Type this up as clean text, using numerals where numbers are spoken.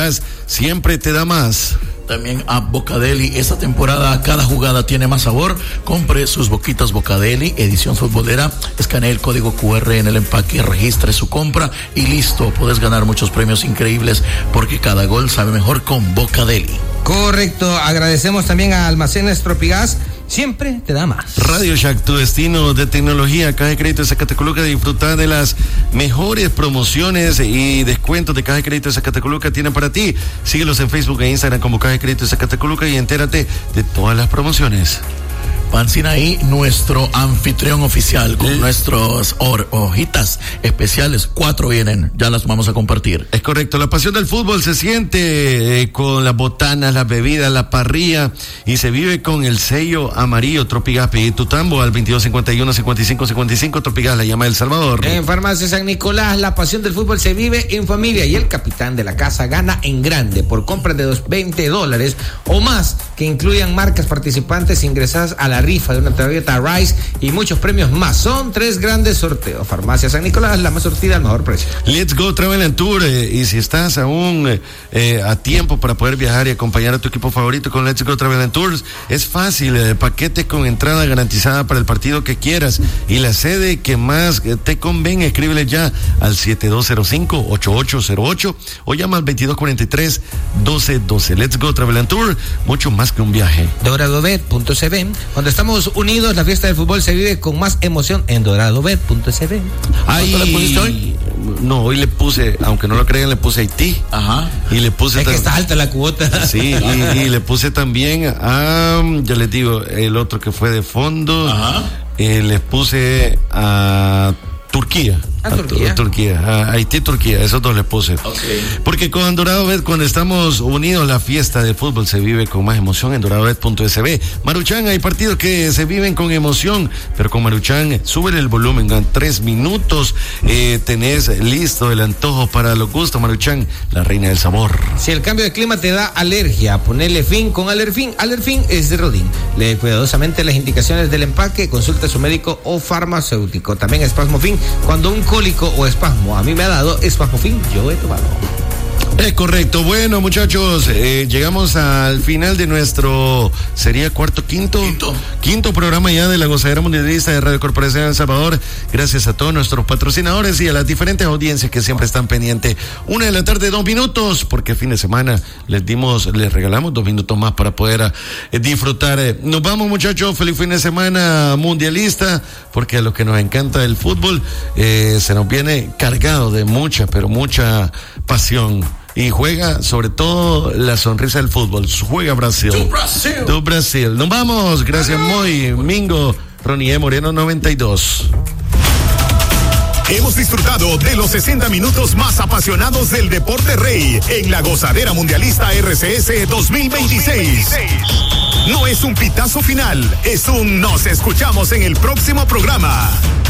Tropigas siempre te da más. También a Bocadeli, esta temporada cada jugada tiene más sabor. Compre sus boquitas Bocadeli, edición futbolera, escanee el código QR en el empaque, registre su compra y listo, puedes ganar muchos premios increíbles porque cada gol sabe mejor con Bocadeli. Correcto, agradecemos también a Almacenes Tropigas, siempre te da más. Radio Shack, tu destino de tecnología. Caja de Crédito de Zacatecoluca, disfrutar de las mejores promociones y descuentos de Caja de Crédito de Zacatecoluca tienen para ti. Síguelos en Facebook e Instagram como Caja de Crédito de Zacatecoluca y entérate de todas las promociones. Pancinaí, nuestro anfitrión oficial con nuestras hojitas especiales. 4 vienen, ya las vamos a compartir. Es correcto, la pasión del fútbol se siente con las botanas, las bebidas, la parrilla y se vive con el sello amarillo Tropigas. Pedí tu tambo al 2251-5555. Tropigas, la llama del Salvador. En Farmacia San Nicolás, la pasión del fútbol se vive en familia y el capitán de la casa gana en grande por compras de $20 o más que incluyan marcas participantes ingresadas a la rifa de una tableta Rice y muchos premios más. Son 3 grandes sorteos. Farmacia San Nicolás, la más surtida al mejor precio. Let's Go Travel and Tour, y si estás aún a tiempo para poder viajar y acompañar a tu equipo favorito con Let's Go Travel and Tours, es fácil, paquete con entrada garantizada para el partido que quieras y la sede que más te convenga. Escríbele ya al 7205-8808 o llama al 2243-1212. Let's Go Travel and Tour, mucho más que un viaje. DoradoBet.cb, cuando estamos unidos, la fiesta del fútbol se vive con más emoción en DoradoBet.cb. ¿Cuánto le pusiste hoy? No, hoy le puse, aunque no lo crean, le puse Haití. Ajá. Y le puse... Es que está alta la cuota. Sí, y le puse también a, ya les digo, el otro que fue de fondo. Ajá. Les puse a Turquía. Turquía. A Haití, Turquía, esos 2 les puse. Okay. Porque con DoradoBet, cuando estamos unidos, la fiesta de fútbol se vive con más emoción en DoradoBet.sb. Maruchan, hay partidos que se viven con emoción, pero con Maruchan, súbele el volumen, en 3 minutos tenés listo el antojo para los gustos. Maruchan, la reina del sabor. Si el cambio de clima te da alergia, ponele fin con Alerfin. Alerfin es de Rodin. Lee cuidadosamente las indicaciones del empaque, consulta a su médico o farmacéutico. También Espasmofin, cuando un cólico o espasmo a mí me ha dado Espasmofin, yo he tomado. Es correcto. Bueno, muchachos, llegamos al final de nuestro, ¿sería quinto programa ya de la Gozadera Mundialista de Radio Corporación de El Salvador. Gracias a todos nuestros patrocinadores y a las diferentes audiencias que siempre están pendientes. 1:00 p.m, 2 minutos, porque fin de semana les regalamos 2 minutos más para poder disfrutar. Nos vamos, muchachos, feliz fin de semana mundialista, porque a los que nos encanta el fútbol, se nos viene cargado de mucha pasión. Y juega sobre todo la sonrisa del fútbol. Juega Brasil. Tu Brasil. Nos vamos. Gracias, Moy, Mingo, Ronnie Moreno 92. Hemos disfrutado de los 60 minutos más apasionados del deporte rey en la Gozadera Mundialista RCS 2026. No es un pitazo final, es un nos escuchamos en el próximo programa.